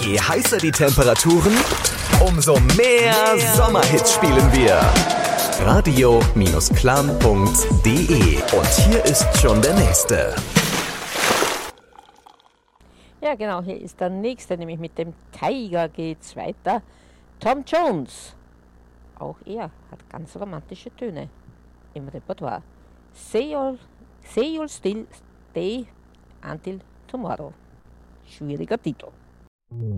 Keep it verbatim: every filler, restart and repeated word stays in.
Je heißer die Temperaturen, umso mehr Sommerhits spielen wir. radio Klam punkt de. Und hier ist schon der nächste. Ja genau, hier ist der nächste, nämlich mit dem Tiger geht's weiter. Tom Jones. Auch er hat ganz romantische Töne im Repertoire. Say you'll, say you'll still stay until tomorrow. Schwieriger Titel.